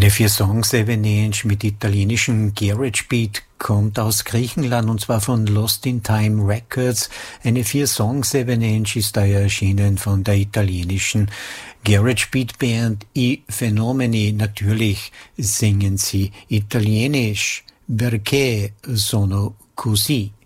Eine 4-Song-7-Inch mit italienischem Garage Beat kommt aus Griechenland und zwar von Lost in Time Records. Eine 4-Song-7-Inch ist daher erschienen von der italienischen Garage Beat Band I Fenomeni. Natürlich singen sie italienisch. Perché sono così?